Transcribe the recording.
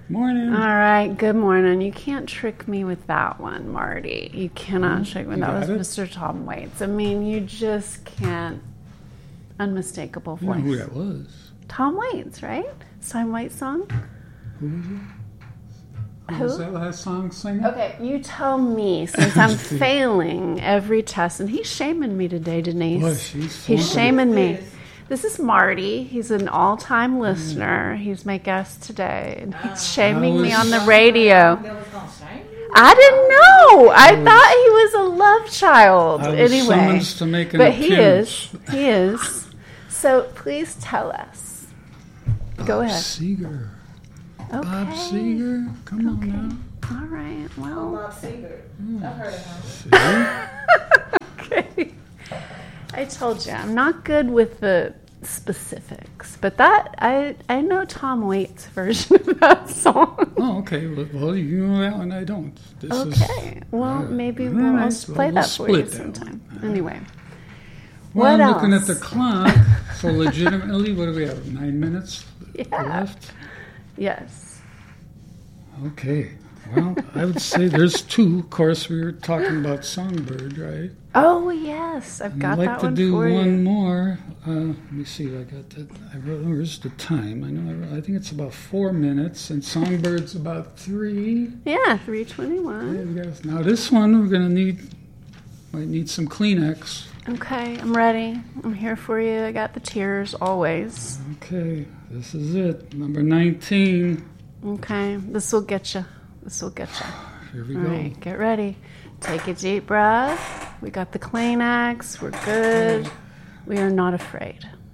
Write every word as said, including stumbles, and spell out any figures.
Morning. All right, good morning. You can't trick me with that one, Marty. You cannot Mm, trick me. you That got was it? Mister Tom Waits. I mean, you just can't. Unmistakable You know voice. who that was? Tom Waits, right? Tom Waits song? Who was it? Who, Who? was that last song singer? Okay, you tell me, since I'm failing every test, and he's shaming me today, Denise. Boy, she's he's flunked shaming me. This is Marty. He's an all-time listener. He's my guest today, and he's shaming me on the radio. I didn't know. I, I was- thought he was a love child. I was Anyway, summoned to make an but he appearance. is. He is. So please tell us. Go Bob ahead. Seger. Okay. Bob Seger. Come on now. All right. Well. Bob Seger. I've heard of him. See? Okay. I told you I'm not good with the specifics, but that I I know Tom Waits' version of that song. Oh, okay. Well, well, you know that one. I don't. This Okay. Is, Well, uh, maybe all we'll right, I'll well, play we'll that for you split that sometime. one. Anyway. Well, What I'm looking else? at the clock. So legitimately, what do we have? Nine minutes Yeah. left? Yes. Okay. Well, I would say there's two. Of course, we were talking about Songbird, right? Oh yes, I've And got I'd like that to one do for one you. more. Uh, let me see. I got that. I wrote. Where's the time? I know. I, wrote, I think it's about four minutes, and Songbird's about three. Yeah, three twenty-one. Yeah, yes. Now this one we're gonna need. Might need some Kleenex. Okay, I'm ready. I'm here for you. I got the tears always. Okay, this is it. Number nineteen. Okay, this will get you. This will get you. Here we All go. right, get ready. Take a deep breath. We got the Kleenex. We're good. We are not afraid.